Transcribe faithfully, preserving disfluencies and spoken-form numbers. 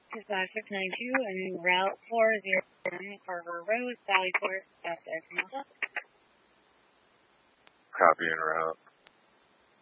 five six nine two and route four zero one Carver Road, Sallyport, S S Malta. Copy en route.